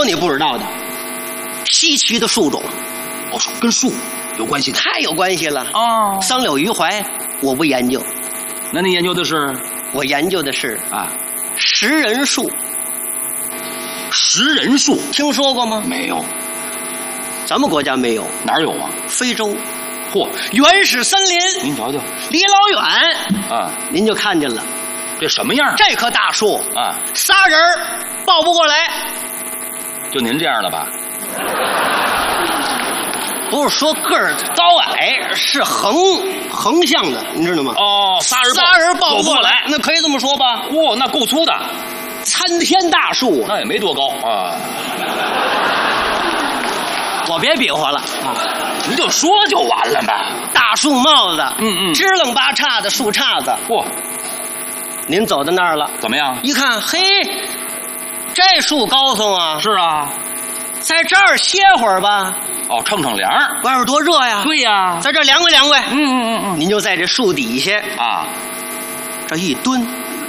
你不知道的，稀奇的树种。 哦，跟树有关系的， 太有关系了。 哦， 桑柳榆槐我不研究， 那你研究的是？ 我研究的是啊， 食人树。 食人树听说过吗？ 没有， 咱们国家没有。 哪儿有啊？ 非洲， 嚯， 原始森林， 您瞧瞧离老远啊， 您就看见了。 这什么样？ 这棵大树啊， 仨人抱不过来。 就您这样的吧？ 不是说个儿高矮，是横向的，你知道吗？ 哦，仨人抱不过来，那可以这么说吧？ 哇，那够粗的， 参天大树， 那也没多高啊。 我别比划了啊， 您就说就完了呗。 大树帽子， 支棱八叉的树杈子。 嚯， 您走到那儿了， 怎么样？ 一看，嘿，这树高耸啊！ 是啊， 在这儿歇会儿吧。 哦，乘凉， 外边多热呀！ 对呀， 在这儿凉快凉快。 您就在这树底下啊， 这一蹲，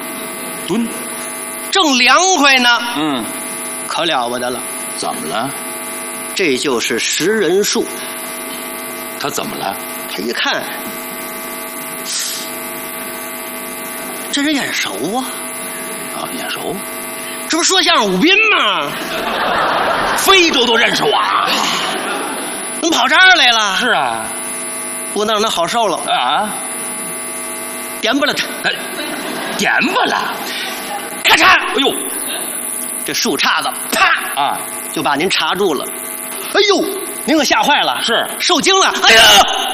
正凉快呢。可了不得了。 怎么了？ 这就是食人树。 他怎么了？ 他一看，这人眼熟啊！ 啊，眼熟？ 这不说相声武斌吗？ 非洲都认识我啊？ 怎么跑这儿来了？ 是啊， 不能让他好受了啊！ 点不了他， 点不了， 咔嚓！ 哎呦， 这树杈子啪啊， 就把您插住了。哎呦，您可吓坏了， 是受惊了。哎呀，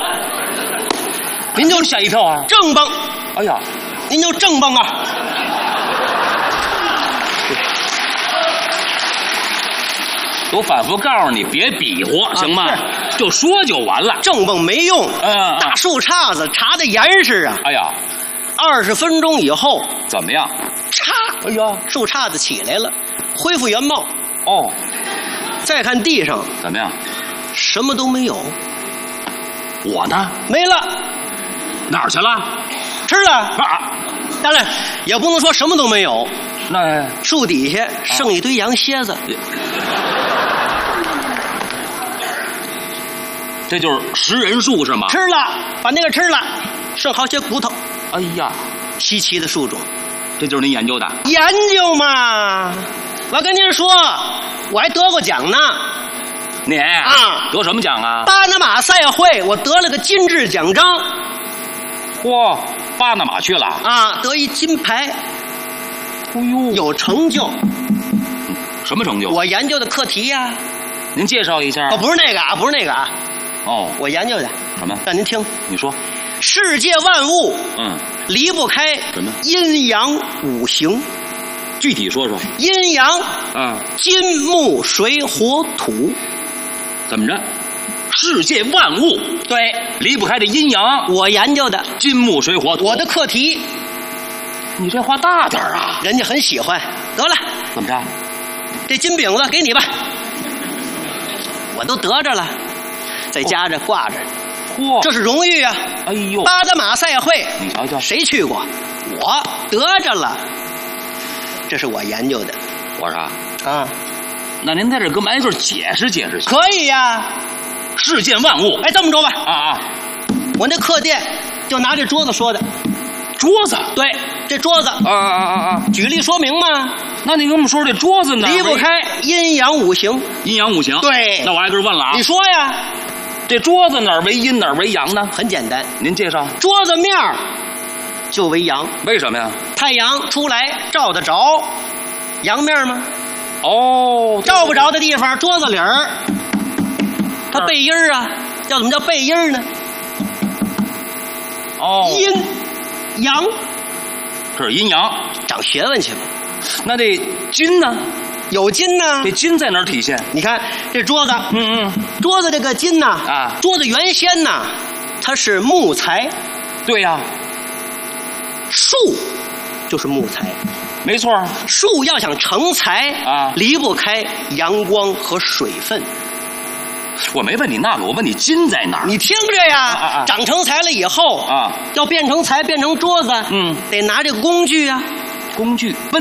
您就吓一跳啊！ 正蹦， 哎呀， 您就正蹦啊！ 我反复告诉你，别比划，行吗？就说就完了。 正蹦没用，大树杈子插的严实啊！ 哎呀 ，20分钟以后怎么样？ 嚓！哎呀，树杈子起来了，恢复原貌。 哦， 再看地上怎么样？ 什么都没有。 我呢？ 没了。 哪儿去了？ 吃了啊！当然也不能说什么都没有。 那树底下剩一堆羊蝎子。 这就是食人树是吗？ 吃了，把那个吃了，剩好些骨头。 哎呀， 稀奇的树种， 这就是您研究的？ 研究嘛，我跟您说，我还得过奖呢。 你啊， 得什么奖啊？ 巴拿马赛会，我得了个金质奖章。 嚯，巴拿马去了啊，得一金牌。 哎呦， 有成就。 什么成就？ 我研究的课题呀。 您介绍一下。 哦，不是那个啊，不是那个啊。 哦， 我研究的什么？ 让您听。 你说。 世界万物，离不开什么？ 阴阳五行。 具体说说。 阴阳，金木水火土。 怎么着？世界万物对， 离不开这阴阳。 我研究的金木水火土。 我的课题。 你这话大点啊！ 人家很喜欢。得了， 怎么着？ 这金饼子给你吧。我都得着了，在家这挂着。 嚯， 这是荣誉啊！ 哎呦， 巴拿马赛会， 你瞧瞧， 谁去过？我得着了。这是我研究的。 我说啊， 那您在这给我们挨个解释解释。 可以呀。 世间万物， 哎，这么着吧。 啊， 我那客店就拿这桌子说的。 桌子？ 对，这桌子。举例说明嘛。 那你跟我们说这桌子呢？ 离不开阴阳五行。 阴阳五行。 对。 那我挨个问了啊。 你说呀。 这桌子哪儿为阴哪儿为阳呢？ 很简单， 您介绍。 桌子面儿就为阳。 为什么呀？ 太阳出来照得着阳面吗？ 哦， 照不着的地方，桌子里儿它背阴儿啊。要怎么叫背阴儿呢？ 哦， 阴阳， 这是阴阳， 长学问去吧。 那这金呢？ 有金呢。 这金在哪儿体现？ 你看这桌子，桌子这个金呐，桌子原先呐，它是木材。 对呀， 树就是木材， 没错。 树要想成材啊， 离不开阳光和水分。 我没问你那个，我问你金在哪儿？ 你听着呀，长成材了以后啊， 要变成材，变成桌子，得拿这个工具啊， 工具。